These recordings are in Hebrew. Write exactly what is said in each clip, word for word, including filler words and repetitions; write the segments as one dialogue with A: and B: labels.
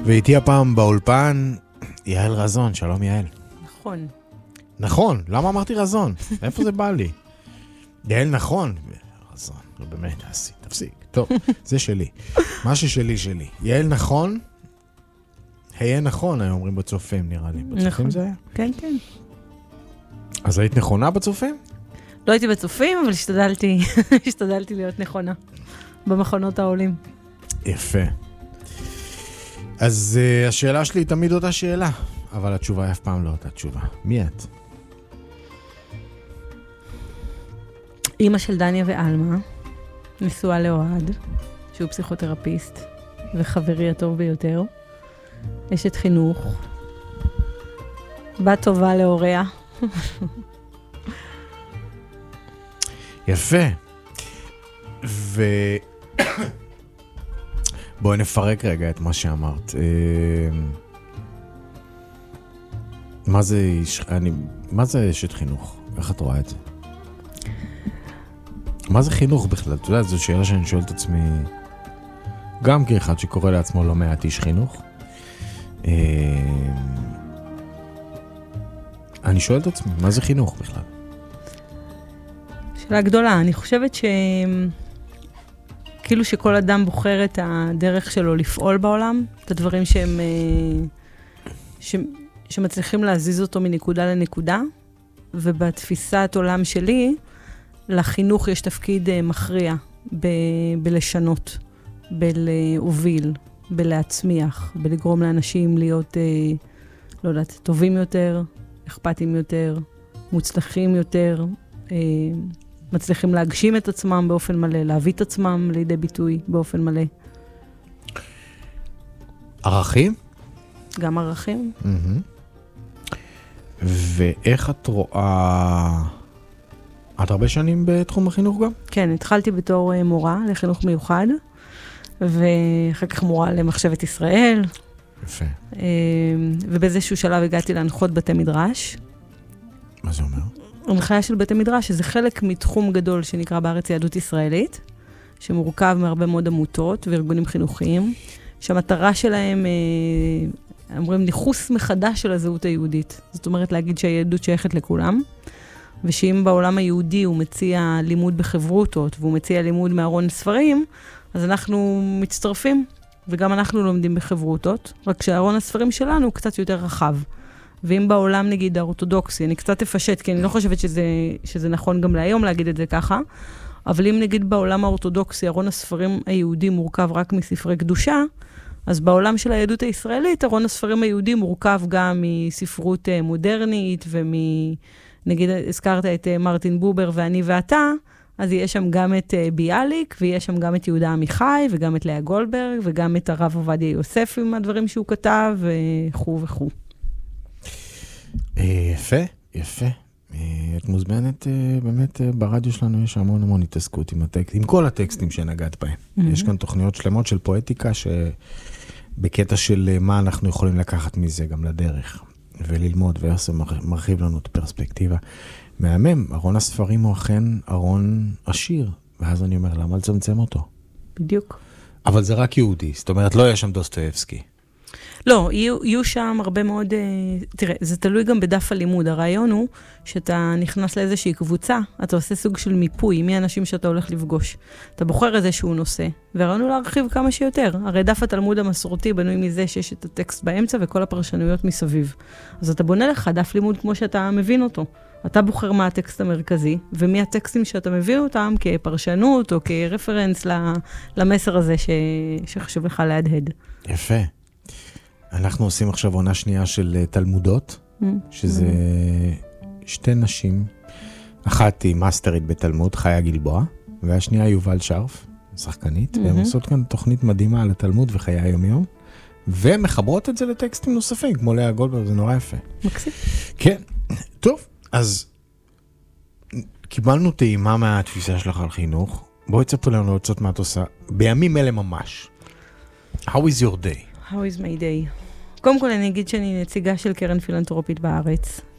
A: ואיתי הפעם באולפן, יעל רזון. שלום יעל.
B: נכון.
A: נכון, למה אמרתי רזון? איפה זה בא לי? יעל נכון. רזון, לא באמת, עשי, תפסיק. טוב, זה שלי. מה ששלי שלי. יעל נכון, היה נכון, היו אומרים בצופים, נראה לי. בצופים
B: נכון.
A: זה היה?
B: כן, כן.
A: אז היית נכונה בצופים?
B: לא הייתי בצופים, אבל השתדלתי, השתדלתי להיות נכונה במכונות העולים.
A: יפה. אז uh, השאלה שלי היא תמיד אותה שאלה, אבל התשובה היא אף פעם לא אותה תשובה. מי את?
B: אמא של דניה ואלמה, נשואה לאוהד, שהוא פסיכותרפיסט וחברי הטוב ביותר. אשת חינוך, בת טובה להוריה.
A: יפה. ו... בואי נפרק רגע את מה שאמרת. מה זה, אני, מה זה אשת חינוך? איך את רואה את זה? מה זה חינוך בכלל? אתה יודע, זו שאלה שאני שואל את עצמי, גם כאחד שקורא לעצמו לא מעט איש חינוך. אני שואל את עצמי, מה זה חינוך בכלל?
B: שאלה גדולה. אני חושבת ש... כאילו שכל אדם בוחר את הדרך שלו לפעול בעולם, את הדברים שהם, ש... שמצליחים להזיז אותו מנקודה לנקודה, ובתפיסת עולם שלי, לחינוך יש תפקיד מכריע ב... בלשנות, בלהוביל, בלהצמיח, בלגרום לאנשים להיות, לא יודעת, טובים יותר, אכפתים יותר, מוצלחים יותר, מצליחים להגשים את עצמם באופן מלא, להביא את עצמם לידי ביטוי באופן מלא.
A: ערכים?
B: גם ערכים.
A: Mm-hmm. ואיך את רואה... את הרבה שנים בתחום החינוך גם?
B: כן, התחלתי בתור מורה לחינוך מיוחד, ואחר כך מורה למחשבת ישראל.
A: יפה.
B: ובאיזשהו שלב הגעתי להנחות בתי מדרש.
A: מה זה אומר?
B: הנחיה של בתי מדרש, שזה חלק מתחום גדול שנקרא בארץ יהדות ישראלית, שמורכב מהרבה מאוד עמותות וארגונים חינוכיים, שהמטרה שלהם, אומרים, ניחוס מחדש של הזהות היהודית. זאת אומרת, להגיד שהיהדות שייכת לכולם, ושאם בעולם היהודי הוא מציע לימוד בחברותות, והוא מציע לימוד מארון ספרים, אז אנחנו מצטרפים, וגם אנחנו לומדים בחברותות, רק שהארון הספרים שלנו הוא קצת יותר רחב. ואם בעולם, נגיד, האורתודוקסי, אני קצת אפשט, כי אני לא חושבת שזה, שזה נכון גם להיום להגיד את זה ככה, אבל אם נגיד בעולם האורתודוקסי, ארון הספרים היהודי מורכב רק מספרי קדושה, אז בעולם של היהדות הישראלית, ארון הספרים היהודי מורכב גם מספרות מודרנית, ונגיד, הזכרת את מרטין בובר ואני ואתה, אז יש שם גם את ביאליק, ויש שם גם את יהודה עמיחי, וגם את לאה גולדברג, וגם את הרב עובדיה יוסף עם הדברים שהוא כתב, וכו' וכו'.
A: יפה, יפה. את מוזמנת, באמת ברדיו שלנו יש המון המון התעסקות עם הטקסט, עם כל הטקסטים שנגעת בהם. Mm-hmm. יש כאן תוכניות שלמות של פואטיקה, שבקטע של מה אנחנו יכולים לקחת מזה גם לדרך, וללמוד, ואיך מרחיב לנו את הפרספקטיבה. מהמם, ארון הספרים הוא אכן ארון עשיר, ואז אני אומר, למה לצמצם אותו?
B: בדיוק.
A: אבל זה רק יהודי, זאת אומרת, לא יש שם דוסטויבסקי.
B: לא, יהיו, יהיו שם הרבה מאוד, תראה, זה תלוי גם בדף הלימוד. הרעיון הוא שאתה נכנס לאיזושהי קבוצה, אתה עושה סוג של מיפוי, מי האנשים שאתה הולך לפגוש. אתה בוחר איזשהו נושא, והרעיון הוא להרחיב כמה שיותר. הרי דף התלמוד המסורתי בנוי מזה שיש את הטקסט באמצע וכל הפרשנויות מסביב. אז אתה בונה לך דף לימוד כמו שאתה מבין אותו. אתה בוחר מה הטקסט המרכזי, ומי הטקסטים שאתה מבין אותם כפרשנות או כרפרנס למסר הזה ש... שחשוב לך להדהד.
A: יפה. אנחנו עושים עכשיו עונה שנייה של תלמודות, שזה שתי נשים, אחת היא מאסטרית בתלמוד, חיה גלבוע, והשנייה יובל שרף, שחקנית, והן עושות כאן תוכנית מדהימה על התלמוד וחיי היום-יום, ומחברות את זה לטקסטים נוספים, כמו לאה גולדברג, זה נורא יפה.
B: מקסים.
A: כן, טוב, אז קיבלנו טעימה מהתפיסה שלך על חינוך, בואי תספר לנו להוצאות מה את עושה, בימים אלה ממש. How is your day?
B: How is my day? קודם כל אני אגיד שאני נציגה של קרן פילנתרופית בארץ,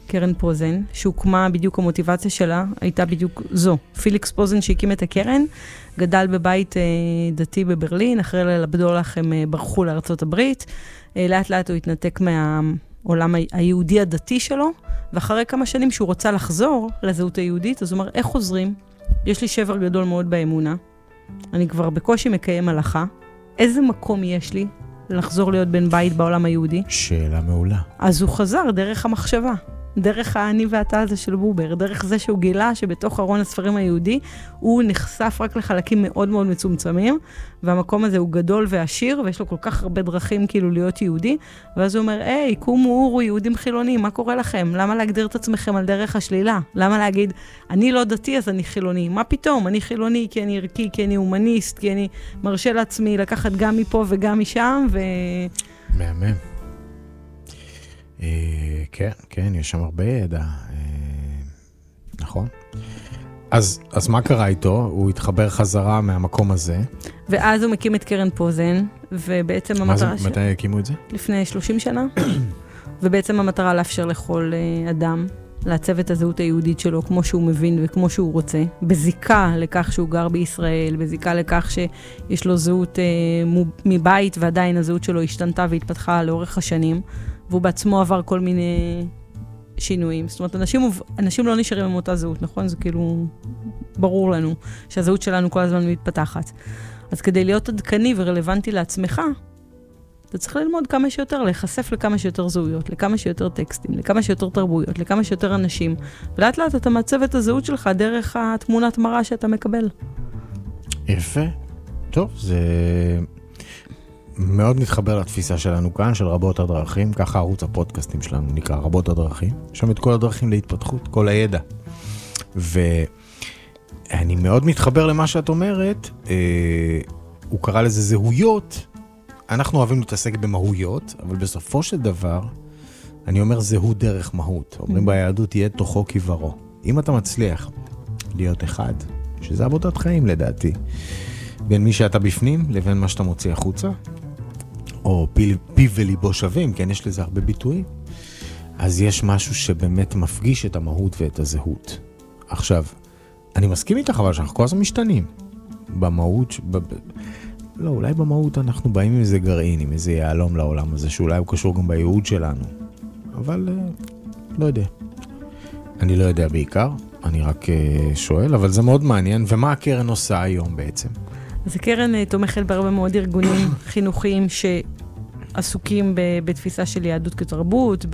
B: קרן פוזן, שהוקמה בדיוק המוטיבציה שלה, הייתה בדיוק זו. פיליקס פוזן שהקים את הקרן, גדל בבית אה, דתי בברלין, אחרי ליל הבדולח הם אה, ברחו לארצות הברית, אה, לאט לאט הוא התנתק מהעולם היהודי הדתי שלו, ואחרי כמה שנים שהוא רוצה לחזור לזהות היהודית, אז הוא אומר, איך חוזרים? יש לי שבר גדול מאוד באמונה, אני כבר בקושי מקיים הלכה, איזה מקום יש לי לחזור להיות בן בית בעולם היהודי?
A: שאלה מעולה.
B: אז הוא חזר דרך המחשבה, דרך האני ואתה הזה של בובר, דרך זה שהוא גילה שבתוך ארון הספרים היהודי, הוא נחשף רק לחלקים מאוד מאוד מצומצמים, והמקום הזה הוא גדול ועשיר, ויש לו כל כך הרבה דרכים כאילו להיות יהודי, ואז הוא אומר, היי, קומו אורו יהודים חילונים, מה קורה לכם? למה להגדיר את עצמכם על דרך השלילה? למה להגיד, אני לא דתי אז אני חילוני? מה פתאום? אני חילוני כי אני ערכי, כי אני הומניסט, כי אני מרשה לעצמי לקחת גם מפה וגם משם, ו...
A: מהמם. כן, כן, יש שם הרבה ידע, נכון. אז, אז מה קרה איתו? הוא התחבר חזרה מהמקום הזה.
B: ואז הוא מקים את קרן פוזן, ובעצם המטרה...
A: מה זה, מתי הקימו את זה?
B: לפני שלושים שנה. ובעצם המטרה לאפשר לכל אדם לעצב את הזהות היהודית שלו כמו שהוא מבין וכמו שהוא רוצה, בזיקה לכך שהוא גר בישראל, בזיקה לכך שיש לו זהות מבית, ועדיין הזהות שלו השתנתה והתפתחה לאורך השנים. והוא בעצמו עבר כל מיני שינויים. זאת אומרת, אנשים, אנשים לא נשארים עם אותה זהות, נכון? זה כאילו ברור לנו שהזהות שלנו כל הזמן מתפתחת. אז כדי להיות עדכני ורלוונטי לעצמך, אתה צריך ללמוד כמה שיותר, להיחשף לכמה שיותר זהויות, לכמה שיותר טקסטים, לכמה שיותר תרבויות, לכמה שיותר אנשים. ולאט לאט אתה מעצב את הזהות שלך דרך התמונת מראה שאתה מקבל.
A: יפה. טוב, זה... מאוד מתחבר לתפיסה שלנו כאן, של רבות הדרכים, ככה ערוץ הפודקאסטים שלנו נקרא רבות הדרכים, שם את כל הדרכים להתפתחות, כל הידע. ואני מאוד מתחבר למה שאת אומרת, אה, הוא קרא לזה זהויות, אנחנו אוהבים להתעסק במהויות, אבל בסופו של דבר, אני אומר זהות דרך מהות, אומרים ביהדות יהיה תוכו כברו. אם אתה מצליח להיות אחד, שזה עבודת חיים לדעתי, בין מי שאתה בפנים לבין מה שאתה מוציא החוצה, או פיו, פיו וליבו שווים, כן, יש לזה הרבה ביטויים, אז יש משהו שבאמת מפגיש את המהות ואת הזהות. עכשיו, אני מסכים איתך, אבל שאנחנו כל הזמן משתנים. במהות, ב... לא, אולי במהות אנחנו באים עם איזה גרעין, עם איזה יעלום לעולם הזה, שאולי הוא קשור גם בייעוד שלנו. אבל לא יודע. אני לא יודע בעיקר, אני רק שואל, אבל זה מאוד מעניין. ומה הקרן עושה היום בעצם?
B: אז הקרן תומכת בהרבה מאוד ארגונים חינוכיים שעסוקים בתפיסה של יהדות כתרבות,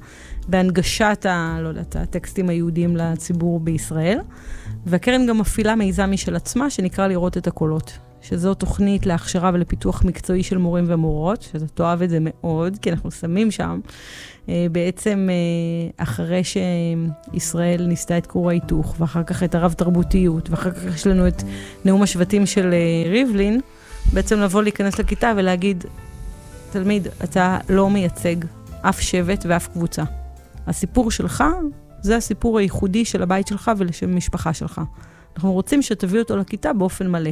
B: בהנגשת ה, לא יודעת, הטקסטים היהודיים לציבור בישראל. והקרן גם מפעילה מיזם משל עצמה, שנקרא לראות את הקולות. שזו תוכנית להכשרה ולפיתוח מקצועי של מורים ומורות, שאתה תאהב את זה מאוד, כי אנחנו שמים שם. בעצם אחרי שישראל ניסתה את כור ההיתוך, ואחר כך את הרב תרבותיות, ואחר כך יש לנו את נאום השבטים של ריבלין, בעצם לבוא להיכנס לכיתה ולהגיד, תלמיד, אתה לא מייצג אף שבט ואף קבוצה. הסיפור שלך, זה הסיפור הייחודי של הבית שלך ושל המשפחה שלך. אנחנו רוצים שתביא אותו לכיתה באופן מלא.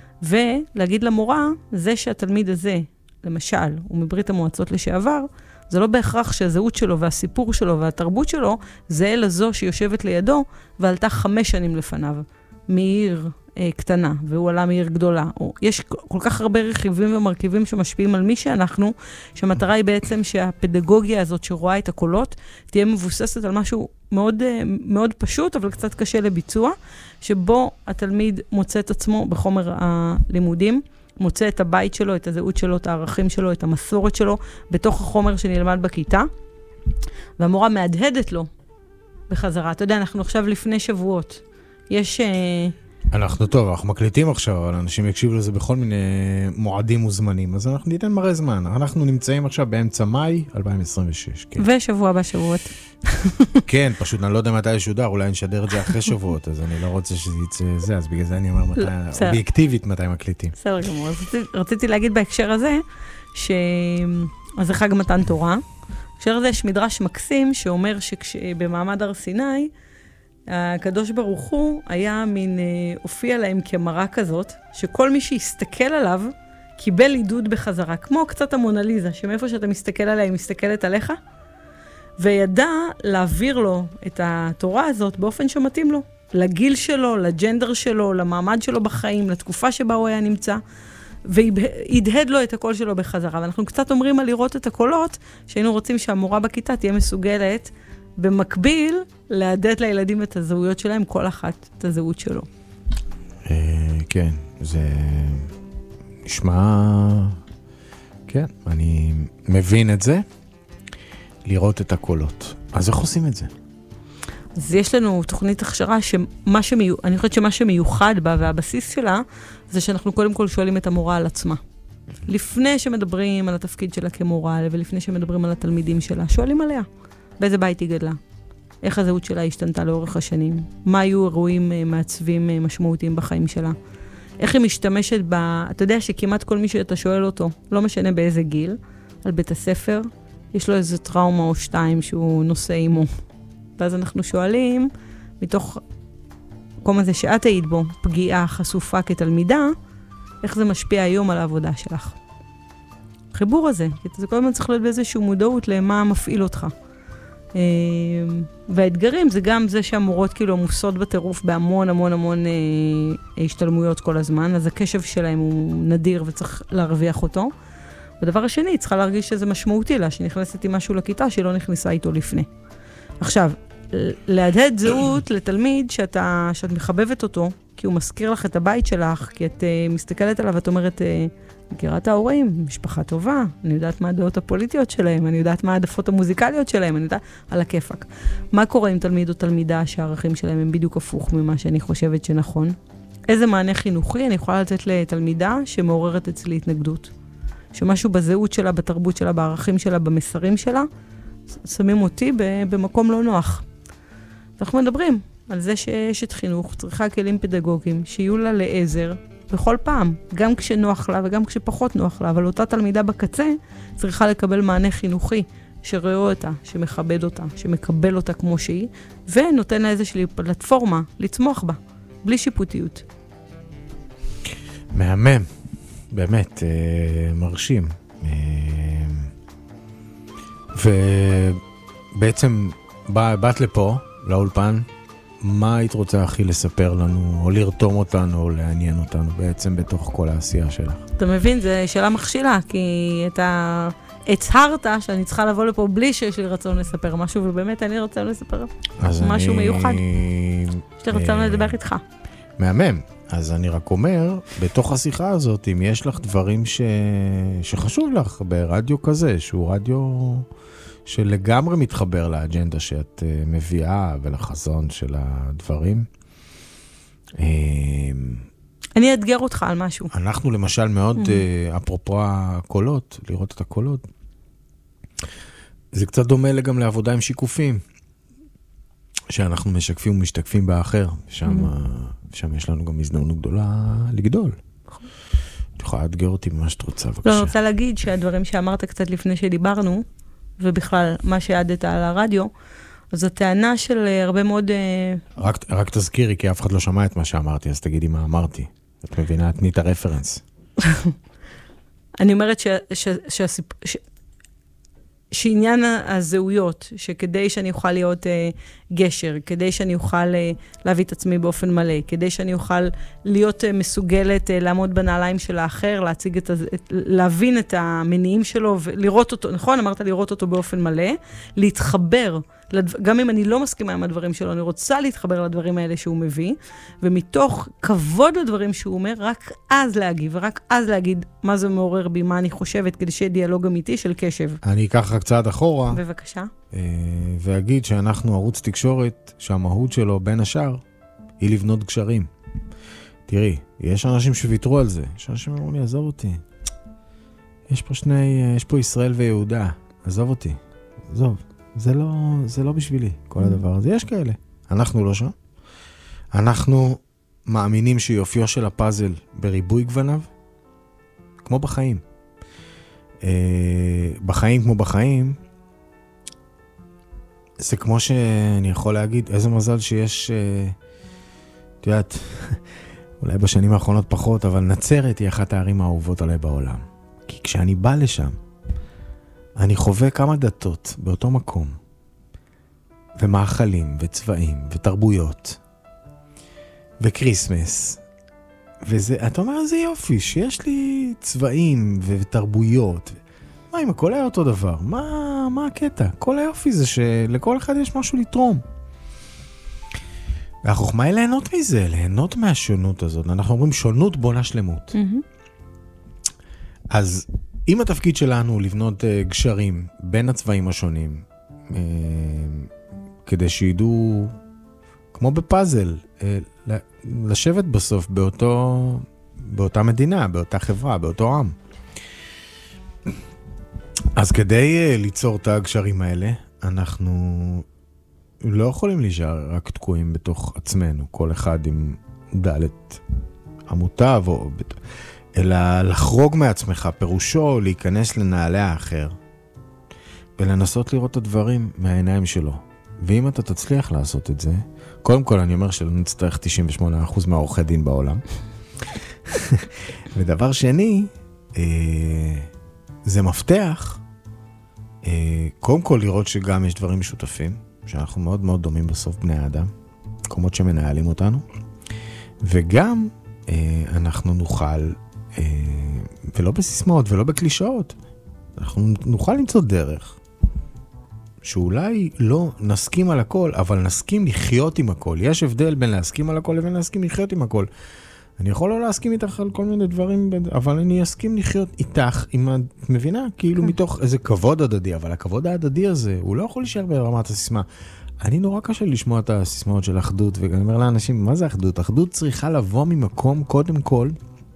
B: ולהגיד למורה, זה שהתלמיד הזה, למשל, הוא מברית המועצות לשעבר, זה לא בהכרח שהזהות שלו והסיפור שלו והתרבות שלו, זה אלה זו שיושבת לידו, ועלתה חמש שנים לפניו, מעיר אה, קטנה, והוא עלה מעיר גדולה. או, יש כל כך הרבה רכיבים ומרכיבים שמשפיעים על מי שאנחנו, שהמטרה היא בעצם שהפדגוגיה הזאת שרואה את הקולות, תהיה מבוססת על משהו מאוד, מאוד פשוט, אבל קצת קשה לביצוע, שבו התלמיד מוצא את עצמו בחומר הלימודים, מוצא את הבית שלו, את הזהות שלו, את הערכים שלו, את המסורת שלו, בתוך החומר שנלמד בכיתה, והמורה מהדהדת לו בחזרה. אתה יודע, אנחנו עכשיו לפני שבועות. יש...
A: אנחנו טוב, אנחנו מקליטים עכשיו, אבל אנשים יקשיבו לזה בכל מיני מועדים וזמנים, אז אנחנו ניתן מראה זמן. אנחנו נמצאים עכשיו באמצע מאי אלפיים עשרים ושש. כן.
B: ושבוע בשבועות.
A: כן, פשוט אני לא יודע מתי ישודר, אולי נשדר את זה אחרי שבועות, אז אני לא רוצה שזה יצא זה, אז בגלל זה אני אומר מתי, אובייקטיבית מתי מקליטים.
B: בסדר גמור, רציתי להגיד בהקשר הזה, ש... אז זה חג מתן תורה. בהקשר הזה יש מדרש מקסים שאומר שבמעמד הר סיני, הקדוש ברוך הוא היה מין הופיע להם כמראה כזאת, שכל מי שיסתכל עליו קיבל עידוד בחזרה, כמו קצת המונליזה, שמאיפה שאתה מסתכל עליה היא מסתכלת עליך, וידע להעביר לו את התורה הזאת באופן שמתאים לו, לגיל שלו, לג'נדר שלו, למעמד שלו בחיים, לתקופה שבה הוא היה נמצא, והדהד לו את הקול שלו בחזרה. ואנחנו קצת אומרים על לראות את הקולות, שהיינו רוצים שהמורה בכיתה תהיה מסוגלת, במקביל, להדהד לילדים את הזהויות שלהם, כל אחת את הזהות שלו.
A: כן, זה נשמע... כן, אני מבין את זה, לראות את הקולות. אז איך עושים את זה?
B: אז יש לנו תוכנית הכשרה שמה שמיוחד, אני חושבת שמה שמיוחד בה והבסיס שלה, זה שאנחנו קודם כל שואלים את המורה על עצמה. לפני שמדברים על התפקיד שלה כמורה, ולפני שמדברים על התלמידים שלה, שואלים עליה. באיזה בית היא גדלה? איך הזהות שלה השתנתה לאורך השנים? מה היו אירועים מעצבים משמעותיים בחיים שלה? איך היא משתמשת בה? אתה יודע שכמעט כל מי שאתה שואל אותו, לא משנה באיזה גיל, על בית הספר, יש לו איזה טראומה או שתיים שהוא נושא עימו. ואז אנחנו שואלים, מתוך מקום הזה שאת היית בו, פגיעה חשופה כתלמידה, איך זה משפיע היום על העבודה שלך? חיבור הזה, כי זה כל הזמן צריך להיות באיזושהי מודעות למה מפעיל אותך. והאתגרים זה גם זה שהמורות כאילו עמוסות בטירוף בהמון המון המון השתלמויות כל הזמן, אז הקשב שלהם הוא נדיר וצריך להרוויח אותו. בדבר השני, היא צריכה להרגיש שזה משמעותי לה, שנכנסת עם משהו לכיתה שהיא לא נכנסה איתו לפני. עכשיו, להדהד זהות לתלמיד שאתה, שאת מחבבת אותו, כי הוא מזכיר לך את הבית שלך, כי את uh, מסתכלת עליו ואת אומרת, uh, מכירה את ההורים, משפחה טובה, אני יודעת מה הדעות הפוליטיות שלהם, אני יודעת מה העדפות המוזיקליות שלהם, אני יודעת על הכיפק. מה קורה עם תלמיד או תלמידה שהערכים שלהם הם בדיוק הפוך ממה שאני חושבת שנכון? איזה מענה חינוכי אני יכולה לתת לתלמידה שמעוררת אצלי התנגדות? שמשהו בזהות שלה, בתרבות שלה, בערכים שלה, במסרים שלה, שמים אותי במקום לא נוח. אנחנו מדברים על זה שאשת חינוך צריכה כלים פדגוגיים שיהיו לה לעזר בכל פעם, גם כשנוח לה וגם כשפחות נוח לה, אבל אותה תלמידה בקצה צריכה לקבל מענה חינוכי שרואה אותה, שמכבד אותה, שמקבל אותה כמו שהיא, ונותן לה איזושהי פלטפורמה לצמוח בה, בלי שיפוטיות.
A: מהמם, באמת, מרשים. ובעצם באת לפה, לאולפן, מה היית רוצה הכי לספר לנו, או לרתום אותנו, או לעניין אותנו בעצם בתוך כל העשייה שלך?
B: אתה מבין, זו שאלה מכשילה, כי אתה הצהרת שאני צריכה לבוא לפה בלי שיש לי רצון לספר משהו, ובאמת אני רוצה לספר משהו
A: אני...
B: מיוחד. יש לי רצון לדבר איתך.
A: מהמם. אז אני רק אומר, בתוך השיחה הזאת, אם יש לך דברים ש... שחשוב לך ברדיו כזה, שהוא רדיו שלגמרי מתחבר לאג'נדה שאת מביאה ולחזון של הדברים.
B: אני אתגר אותך על משהו.
A: אנחנו למשל מאוד, mm-hmm. אפרופו הקולות, לראות את הקולות, זה קצת דומה גם לעבודה עם שיקופים, שאנחנו משקפים ומשתקפים באחר, שם, mm-hmm. שם יש לנו גם הזדמנות גדולה לגדול. נכון. את יכולה לאתגר אותי במה שאת רוצה, בבקשה.
B: לא, אני רוצה להגיד שהדברים שאמרת קצת לפני שדיברנו, ובכלל מה שעדת על הרדיו, אז הטענה של הרבה מאוד...
A: רק, רק תזכירי, כי אף אחד לא שמע את מה שאמרתי, אז תגידי מה אמרתי. את מבינה, תני את הרפרנס.
B: אני אומרת ש, ש, ש, ש, שעניין הזהויות, שכדי שאני אוכל להיות uh, גשר, כדי שאני אוכל uh, להביא את עצמי באופן מלא, כדי שאני אוכל להיות uh, מסוגלת uh, לעמוד בנעליים של האחר, להציג את, את, להבין את המניעים שלו ולראות אותו, נכון? אמרת לראות אותו באופן מלא, להתחבר, גם אם אני לא מסכימה עם הדברים שלו, אני רוצה להתחבר לדברים האלה שהוא מביא, ומתוך כבוד לדברים שהוא אומר, רק אז להגיב, ורק אז להגיד מה זה מעורר בי, מה אני חושבת, כדי שיהיה דיאלוג אמיתי של קשב.
A: אני אקח רק צעד אחורה.
B: בבקשה.
A: ואגיד שאנחנו ערוץ תקשורת, שהמהות שלו בין השאר, היא לבנות גשרים. תראי, יש אנשים שוויתרו על זה. יש אנשים שאומרים לי, עזוב אותי. יש פה שני, יש פה ישראל ויהודה. עזוב אותי. עזוב. זה לא, זה לא בשבילי, כל הדבר הזה. יש כאלה. אנחנו לא שם. אנחנו מאמינים שיופיו של הפאזל בריבוי גווניו, כמו בחיים. בחיים כמו בחיים, זה כמו שאני יכול להגיד, איזה מזל שיש, את יודעת, אולי בשנים האחרונות פחות, אבל נצרת היא אחת הערים האהובות עליי בעולם. כי כשאני בא לשם, אני חווה כמה דתות באותו מקום, ומאכלים, וצבעים, ותרבויות, וקריסמס. וזה, אתה אומר, זה יופי, שיש לי צבעים ותרבויות. מה, אם הכל היה אותו דבר? מה, מה הקטע? כל היופי זה שלכל אחד יש משהו לתרום. והחוכמה היא ליהנות מזה, ליהנות מהשונות הזאת. אנחנו אומרים, שונות בונה שלמות. Mm-hmm. אז אם התפקיד שלנו הוא לבנות uh, גשרים בין הצבעים השונים, uh, כדי שידעו, כמו בפאזל, uh, לשבת בסוף באותו, באותה מדינה, באותה חברה, באותו עם. אז כדי uh, ליצור את הגשרים האלה, אנחנו לא יכולים להישאר רק תקועים בתוך עצמנו, כל אחד עם דלת עמותיו, או... אלא לחרוג מעצמך, פירושו להיכנס לנעלי האחר, ולנסות לראות את הדברים מהעיניים שלו. ואם אתה תצליח לעשות את זה, קודם כל אני אומר שלא נצטרך תשעים ושמונה אחוז מהעורכי דין בעולם. ודבר שני, אה, זה מפתח, אה, קודם כל לראות שגם יש דברים משותפים, שאנחנו מאוד מאוד דומים בסוף בני האדם, מקומות שמנהלים אותנו, וגם אה, אנחנו נוכל, אה, ולא בסיסמאות ולא בקלישאות, אנחנו נוכל למצוא דרך, שאולי לא נסכים על הכל, אבל נסכים לחיות עם הכל. יש הבדל בין להסכים על הכל לבין להסכים לחיות עם הכל. אני יכול לא להסכים איתך על כל מיני דברים, אבל אני אסכים לחיות איתך, אם את מבינה, כאילו מתוך איזה כבוד הדדי, אבל הכבוד ההדדי הזה, הוא לא יכול להישאר ברמת הסיסמה. אני נורא קשה לשמוע את הסיסמאות של אחדות, ואני אומר לאנשים, מה זה אחדות? אחדות צריכה לבוא ממקום, קודם כל,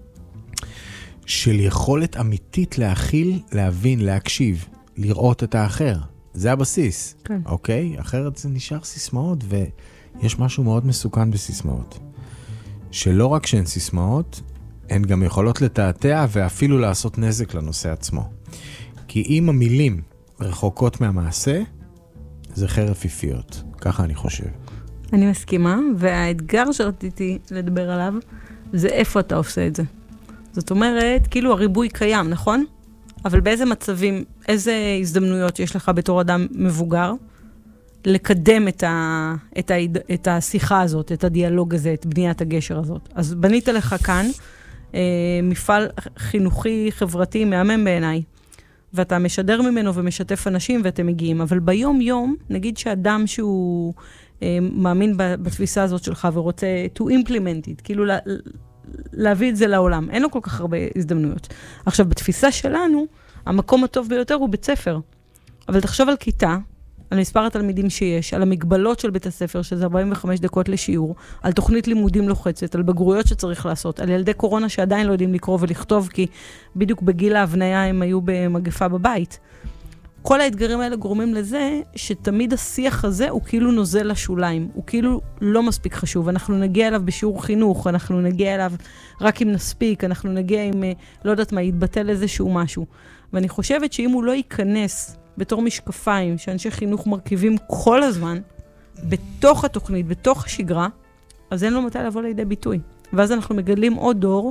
A: של יכולת אמיתית להכיל, להבין, להקשיב, לראות את האחר. זה הבסיס, כן. אוקיי? אחרת זה נשאר סיסמאות, ויש משהו מאוד מסוכן בסיסמאות. שלא רק שהן סיסמאות, הן גם יכולות לתעתע ואפילו לעשות נזק לנושא עצמו. כי אם המילים רחוקות מהמעשה, זה חרב פיפיות. ככה אני חושב.
B: אני מסכימה, והאתגר שרציתי לדבר עליו, זה איפה אתה עושה את זה. זאת אומרת, כאילו הריבוי קיים, נכון? אבל באיזה מצבים, איזה הזדמנויות יש לך בתור אדם מבוגר, לקדם את, ה, את, ה, את השיחה הזאת, את הדיאלוג הזה, את בניית הגשר הזאת. אז בנית לך כאן אה, מפעל חינוכי, חברתי, מהמם בעיניי, ואתה משדר ממנו ומשתף אנשים ואתם מגיעים. אבל ביום יום, נגיד שאדם שהוא אה, מאמין בתפיסה הזאת שלך ורוצה to implement it, כאילו לה, להביא את זה לעולם. אין לו כל כך הרבה הזדמנויות. עכשיו, בתפיסה שלנו, המקום הטוב ביותר הוא בית ספר. אבל תחשוב על כיתה, על מספר התלמידים שיש, על המגבלות של בית הספר, שזה ארבעים וחמש דקות לשיעור, על תוכנית לימודים לוחצת, על בגרויות שצריך לעשות, על ילדי קורונה שעדיין לא יודעים לקרוא ולכתוב, כי בדיוק בגיל ההבניה הם היו במגפה בבית. כל האתגרים האלה גורמים לזה שתמיד השיח הזה הוא כאילו נוזל לשוליים, הוא כאילו לא מספיק חשוב, אנחנו נגיע אליו בשיעור חינוך, אנחנו נגיע אליו רק אם נספיק, אנחנו נגיע עם, לא יודעת מה, יתבטל איזשהו משהו. ואני חושבת שאם הוא לא ייכנס בתור משקפיים, שאנשי חינוך מרכיבים כל הזמן, בתוך התוכנית, בתוך השגרה, אז אין לו מתי לבוא לידי ביטוי. ואז אנחנו מגדלים עוד דור,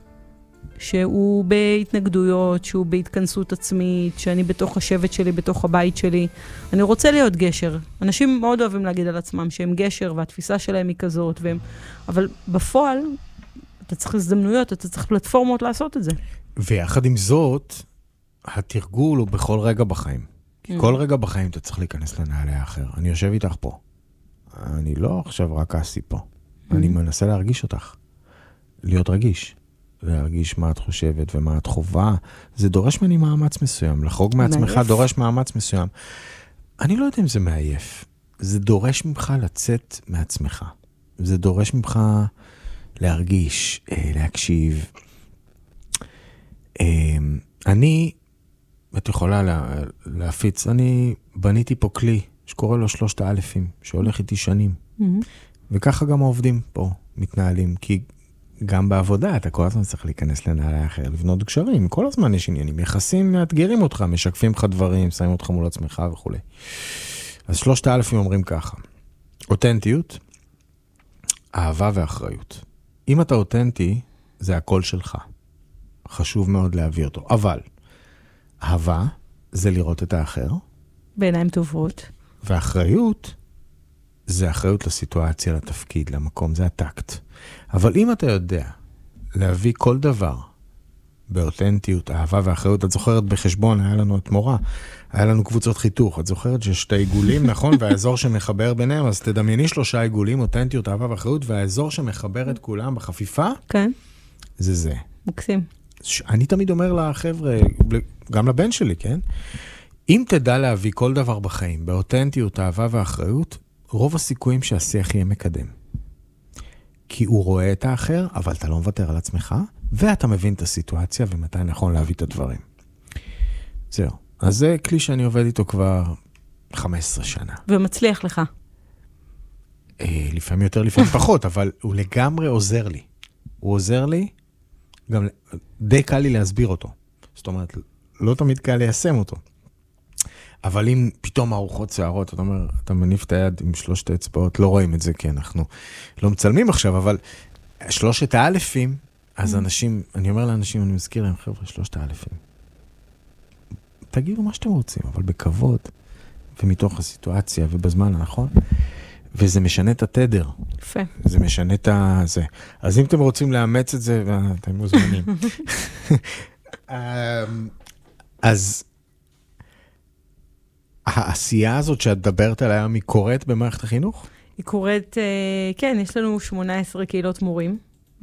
B: שהוא בהתנגדויות, שהוא בהתכנסות עצמית, שאני בתוך השבט שלי, בתוך הבית שלי. אני רוצה להיות גשר. אנשים מאוד אוהבים להגיד על עצמם שהם גשר, והתפיסה שלהם היא כזאת, והם... אבל בפועל, אתה צריך הזדמנויות, אתה צריך פלטפורמות לעשות את זה.
A: ויחד עם זאת, התרגול הוא בכל רגע בחיים. כי כל רגע בחיים אתה צריך להיכנס לנעלי האחר. אני יושב איתך פה. אני לא עכשיו רק עשי פה. אני מנסה להרגיש אותך. להיות רגיש. להרגיש מה את חושבת ומה את חובה. זה דורש ממני מאמץ מסוים. לחרוג מעצמך דורש מאמץ מסוים. אני לא יודע אם זה מעייף. זה דורש ממך לצאת מעצמך. זה דורש ממך להרגיש, להקשיב. אני... את יכולה לה, להפיץ, אני בניתי פה כלי שקורא לו שלושת האלפים, שהולך איתי שנים. Mm-hmm. וככה גם העובדים פה מתנהלים, כי גם בעבודה אתה כל הזמן צריך להיכנס לנעלי האחר, לבנות גשרים, כל הזמן יש עניינים, יחסים מאתגרים אותך, משקפים לך דברים, שמים אותך מול עצמך וכו'. אז שלושת האלפים אומרים ככה, אותנטיות, אהבה ואחריות. אם אתה אותנטי, זה הכל שלך. חשוב מאוד להביא אותו, אבל... אהבה זה לראות את האחר.
B: בעיניים טובות.
A: ואחריות זה אחריות לסיטואציה, לתפקיד, למקום, זה הטקט. אבל אם אתה יודע להביא כל דבר באותנטיות, אהבה ואחריות, את זוכרת בחשבון, היה לנו את מורה, היה לנו קבוצות חיתוך, את זוכרת ששתי עיגולים, נכון? והאזור שמחבר ביניהם, אז תדמייני שלושה עיגולים, אותנטיות, אהבה ואחריות, והאזור שמחבר את כולם בחפיפה,
B: כן.
A: זה זה.
B: מקסים.
A: אני תמיד אומר לחבר'ה, גם לבן שלי, כן? אם תדע להביא כל דבר בחיים, באותנטיות, אהבה ואחריות, רוב הסיכויים שהשיח יהיה מקדם. כי הוא רואה את האחר, אבל אתה לא מוותר על עצמך, ואתה מבין את הסיטואציה, ומתי נכון להביא את הדברים. זהו. אז זה כלי שאני עובד איתו כבר חמש עשרה שנה.
B: ומצליח לך.
A: אה, לפעמים יותר, לפעמים פחות, אבל הוא לגמרי עוזר לי. הוא עוזר לי, גם די קל לי להסביר אותו. זאת אומרת, לא תמיד קל ליישם אותו. אבל אם פתאום ארוחות שערות, אתה אומר, אתה מניף את היד עם שלושת האצבעות, לא רואים את זה, כי אנחנו לא מצלמים עכשיו, אבל שלושת האלפים, אז אנשים, אני אומר לאנשים, אני מזכיר להם, חבר'ה, שלושת האלפים. תגידו מה שאתם רוצים, אבל בכבוד, ומתוך הסיטואציה, ובזמן הנכון, וזה משנה את התדר.
B: יפה. זה
A: משנה את זה. אז אם אתם רוצים לאמץ את זה, אתם מוזמנים. אז העשייה הזאת שאת דברת עליה, היא קורית במערכת החינוך?
B: היא קורית, כן, יש לנו שמונה עשרה קהילות מורים,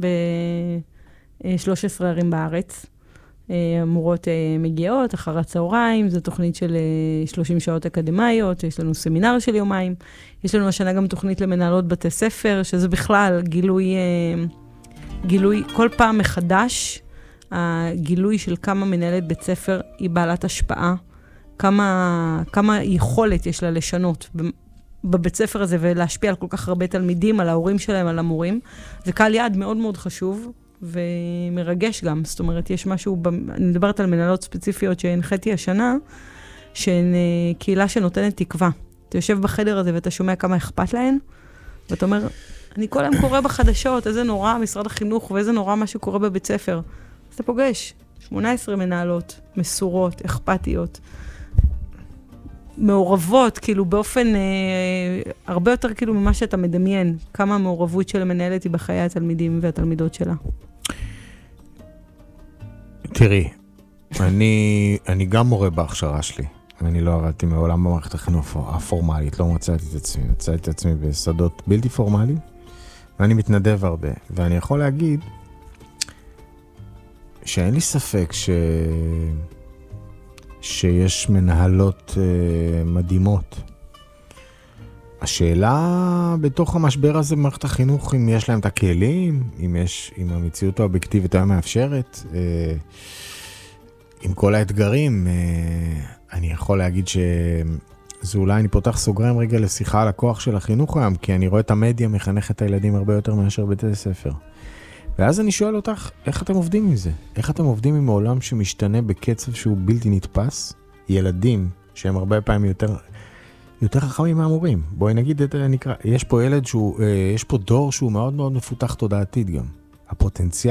B: ב-שלוש עשרה ערים בארץ. המורות מגיעות, אחר הצהריים, זו תוכנית של שלושים שעות אקדמיות, יש לנו סמינר של יומיים, יש לנו השנה גם תוכנית למנהלות בתי ספר, שזה בכלל גילוי, גילוי, כל פעם מחדש, הגילוי של כמה מנהלת בית ספר היא בעלת השפעה, כמה, כמה יכולת יש לה לשנות בבית ספר הזה, ולהשפיע על כל כך הרבה תלמידים, על ההורים שלהם, על המורים. זה קהל יעד מאוד מאוד חשוב, ומרגש גם. זאת אומרת, יש משהו, אני מדברת על מנהלות ספציפיות שהנחיתי השנה, שהן קהילה שנותנת תקווה. אתה יושב בחדר הזה ואתה שומע כמה אכפת להן, ואתה אומר, אני כל היום קורא בחדשות, איזה נורא משרד החינוך, ואיזה נורא מה שקורה בבית ספר. אז אתה פוגש, שמונה עשרה מנהלות, מסורות, אכפתיות, מעורבות, כאילו באופן אה, הרבה יותר כאילו ממה שאתה מדמיין, כמה המעורבות של המנהלת היא בחיי התלמידים והתלמידות שלה.
A: תראי, אני, אני גם מורה בהכשרה שלי. אני לא עבדתי מעולם במערכת החינוך הפורמלית, לא מצאתי את עצמי, מצאתי את עצמי בשדות בלתי פורמליים, ואני מתנדב הרבה. ואני יכול להגיד שאין לי ספק ש... שיש מנהלות uh, מדהימות. השאלה בתוך המשבר הזה במערכת החינוך, אם יש להם את הכלים, אם יש, אם המציאות האובייקטיבית היה מאפשרת, uh, עם כל האתגרים, uh, אני יכול להגיד שזה אולי אני פותח סוגריים רגע לשיחה על הכוח של החינוך היום, כי אני רואה את המדיה מחנך את הילדים הרבה יותר מאשר בית הספר. ואז אני שואל אותך, איך אתם עובדים עם זה? איך אתם עובדים עם העולם שמשתנה בקצב שהוא בלתי נתפס? ילדים שהם הרבה פעמים יותר, יותר חכמים מהמורים. בואי נגיד את נקרא, יש פה ילד שהוא, יש פה דור שהוא מאוד מאוד מפותח תודעתית גם. הפוטנציאל